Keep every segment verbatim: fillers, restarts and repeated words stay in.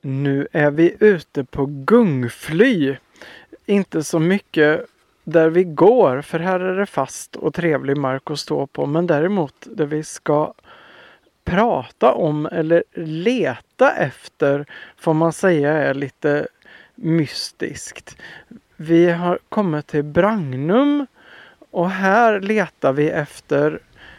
Nu är vi ute på gungfly. Inte så mycket där vi går, för här är det fast och trevlig mark att stå på. Men däremot där vi ska prata om eller leta efter, får man säga, är lite mystiskt. Vi har kommit till Bragnum och här letar vi efter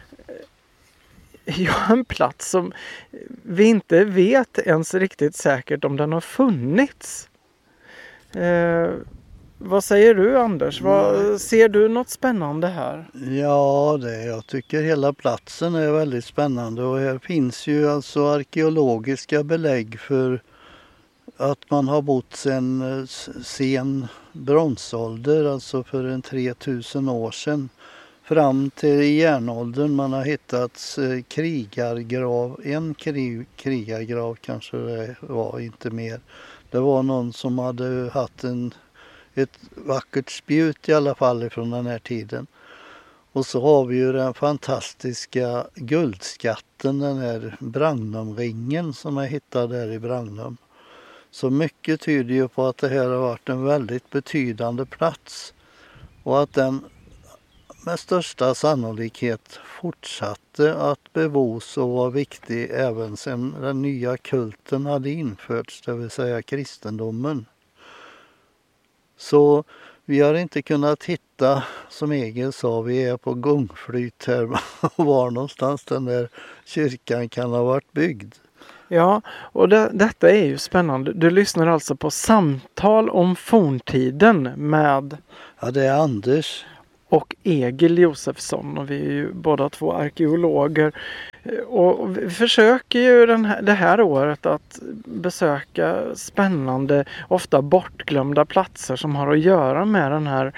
ja, en plats som vi inte vet ens riktigt säkert om den har funnits. Eh, vad säger du, Anders? Vad, ser du något spännande här? Ja, det, jag tycker hela platsen är väldigt spännande och här finns ju alltså arkeologiska belägg för att man har bott sedan sen bronsålder, alltså för en tre tusen år sedan. Fram till järnåldern man har hittat krigargrav, en krig, krigargrav kanske det var, inte mer. Det var någon som hade haft en, ett vackert spjut i alla fall från den här tiden. Och så har vi ju den fantastiska guldskatten, den här Bragnumringen som är hittad där i Bragnum. Så mycket tyder ju på att det här har varit en väldigt betydande plats och att den med största sannolikhet fortsatte att bevos och var viktig även sedan den nya kulten hade införts, det vill säga kristendomen. Så vi har inte kunnat hitta, som Egil sa, vi är på gungflyt här, var någonstans den där kyrkan kan ha varit byggd. Ja, och det, detta är ju spännande. Du lyssnar alltså på Samtal om forntiden med... Ja, det är Anders och Egil Josefsson, och vi är ju båda två arkeologer. Och vi försöker ju den här, det här året att besöka spännande, ofta bortglömda platser som har att göra med den här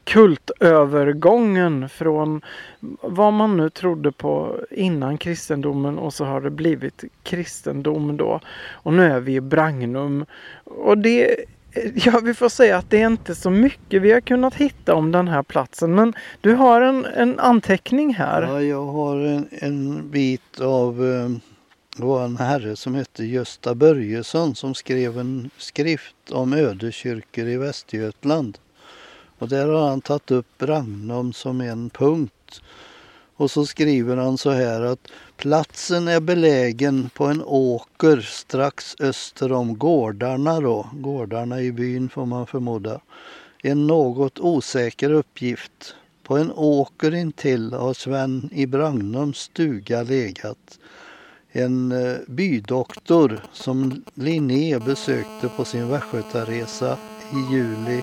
kultövergången från vad man nu trodde på innan kristendomen, och så har det blivit kristendom då. Och nu är vi i Bragnum. Och det, ja, vi får säga att det är inte så mycket vi har kunnat hitta om den här platsen. Men du har en, en anteckning här. Ja, jag har en, en bit av det var en herre som hette Gösta Börjesson som skrev en skrift om ödekyrkor i Västergötland. Och där har han tagit upp Bragnum som en punkt. Och så skriver han så här att platsen är belägen på en åker strax öster om gårdarna då. Gårdarna i byn får man förmoda. En något osäker uppgift. På en åker intill har Sven i Bragnums stuga legat. En eh, bydoktor som Linné besökte på sin västgötaresa i juli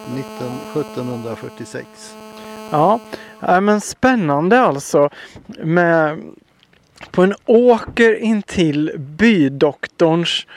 sjuttonhundrafyrtiosex. Ja, men spännande alltså. Med, på en åker intill bydoktorns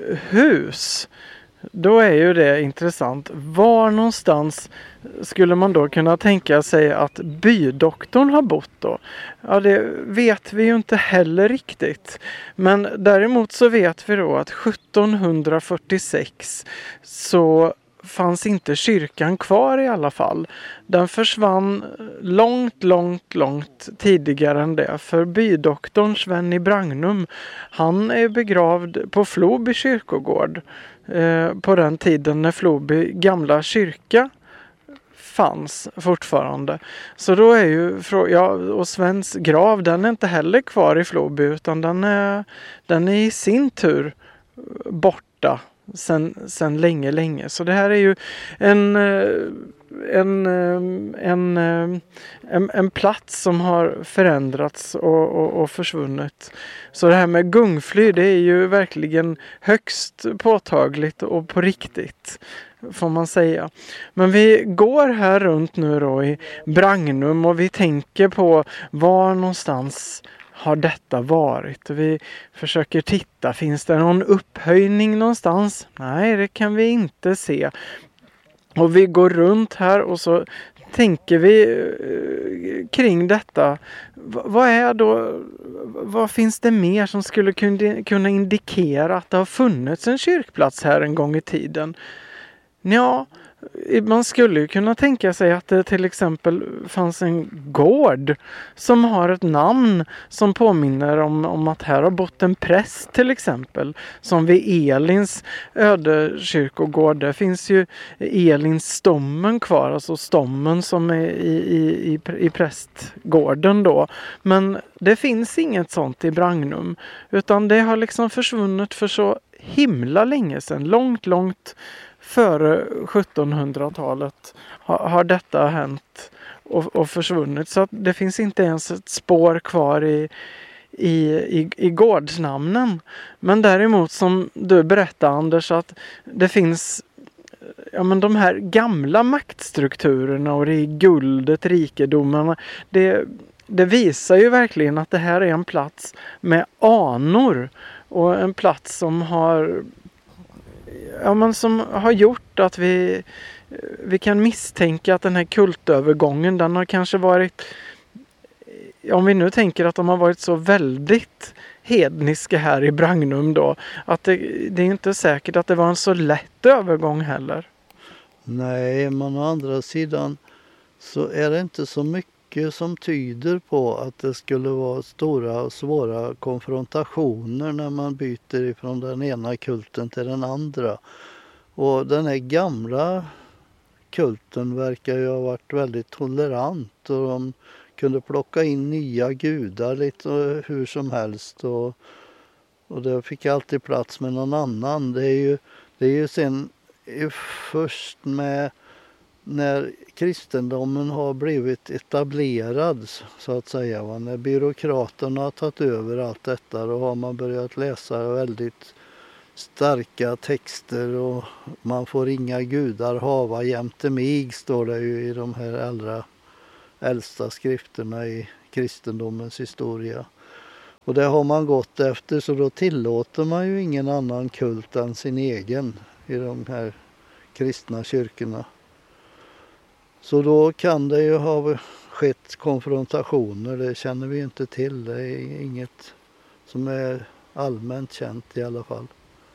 hus. Då är ju det intressant. Var någonstans skulle man då kunna tänka sig att bydoktorn har bott då? Ja, det vet vi ju inte heller riktigt. Men däremot så vet vi då att sjuttonhundrafyrtiosex så fanns inte kyrkan kvar i alla fall. Den försvann långt, långt, långt tidigare än det. För bydoktorn Sven i Bragnum, han är begravd på Floby kyrkogård eh, på den tiden när Floby gamla kyrka fanns fortfarande. Så då är ju, ja, och Svens grav, den är inte heller kvar i Floby, utan den är, den är i sin tur borta sen, sen länge, länge. Så det här är ju en, en, en, en, en plats som har förändrats och, och, och försvunnit. Så det här med gungfly, det är ju verkligen högst påtagligt och på riktigt, får man säga. Men vi går här runt nu då i Bragnum och vi tänker på var någonstans har detta varit. Vi försöker titta, finns det någon upphöjning någonstans? Nej, det kan vi inte se. Och vi går runt här och så tänker vi eh, kring detta. V- vad är då, vad finns det mer som skulle kunna indikera att det har funnits en kyrkplats här en gång i tiden? Ja, man skulle ju kunna tänka sig att det till exempel fanns en gård som har ett namn som påminner om, om att här har bott en präst till exempel. Som vid Elins ödekyrkogård. Där finns ju Elins stommen kvar, alltså stommen som är i, i, i, i prästgården då. Men det finns inget sånt i Bragnum, utan det har liksom försvunnit för så himla länge sedan, långt, långt före sjuttonhundratalet har, har detta hänt och, och försvunnit. Så att det finns inte ens ett spår kvar i, i, i, i gårdsnamnen. Men däremot som du berättade, Anders, att det finns ja, men de här gamla maktstrukturerna och det är guldet, rikedomarna. Det, det visar ju verkligen att det här är en plats med anor och en plats som har Ja, men som har gjort att vi, vi kan misstänka att den här kultövergången, den har kanske varit, om vi nu tänker att de har varit så väldigt hedniska här i Bragnum då, att det, det är inte säkert att det var en så lätt övergång heller. Nej, men å andra sidan så är det inte så mycket som tyder på att det skulle vara stora och svåra konfrontationer när man byter ifrån den ena kulten till den andra. Och den här gamla kulten verkar ju ha varit väldigt tolerant och de kunde plocka in nya gudar lite hur som helst och, och det fick alltid plats med någon annan. Det är ju, det är ju sen först med när kristendomen har blivit etablerad så att säga, va? När byråkraterna har tagit över allt detta, då har man börjat läsa väldigt starka texter och man får inga gudar hava jämte mig, står det ju i de här allra äldsta skrifterna i kristendomens historia. Och det har man gått efter, så då tillåter man ju ingen annan kult än sin egen i de här kristna kyrkorna. Så då kan det ju ha skett konfrontationer, det känner vi inte till. Det är inget som är allmänt känt i alla fall.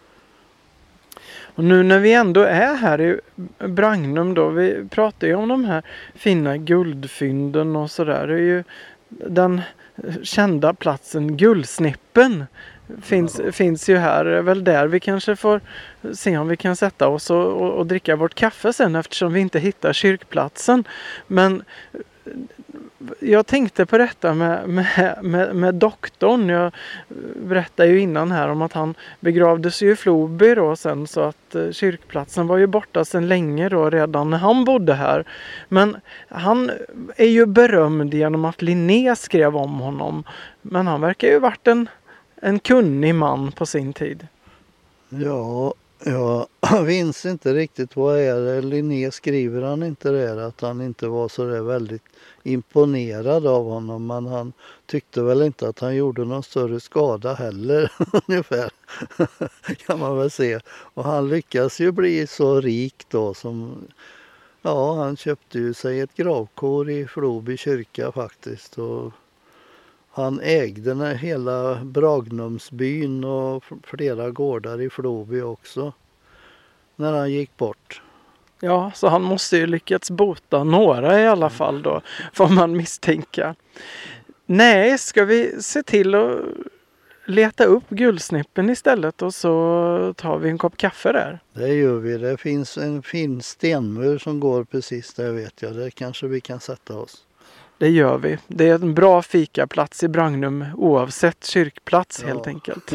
Och nu när vi ändå är här i Bragnum då, vi pratar ju om de här fina guldfynden och sådär. Det är ju den kända platsen Guldsnippen finns, ja. finns ju här. Det är väl där vi kanske får se om vi kan sätta oss och, och, och dricka vårt kaffe sen, eftersom vi inte hittar kyrkplatsen. Men jag tänkte på detta med, med, med, med doktorn. Jag berättade ju innan här om att han begravdes ju i Floby då sen, så att kyrkplatsen var ju borta sedan länge då, redan när han bodde här. Men han är ju berömd genom att Linné skrev om honom. Men han verkar ju varit en, en kunnig man på sin tid. Ja, jag minns inte riktigt vad är det. Linné skriver han inte det, att han inte var så där väldigt imponerad av honom, men han tyckte väl inte att han gjorde någon större skada heller ungefär, kan man väl se. Och han lyckas ju bli så rik då som, ja, han köpte ju sig ett gravkår i Floby kyrka faktiskt, och han ägde den hela Bragnumsbyn och flera gårdar i Floby också när han gick bort. Ja, så han måste ju lyckats bota några i alla fall då, får man misstänka. Nej, ska vi se till att leta upp Guldsnippen istället och så tar vi en kopp kaffe där? Det gör vi. Det finns en fin stenmur som går precis där, vet jag. Där kanske vi kan sätta oss. Det gör vi. Det är en bra fikaplats i Bragnum oavsett kyrkplats, ja, helt enkelt.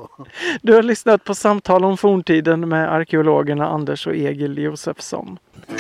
Du har lyssnat på Samtal om forntiden med arkeologerna Anders och Egil Josefsson.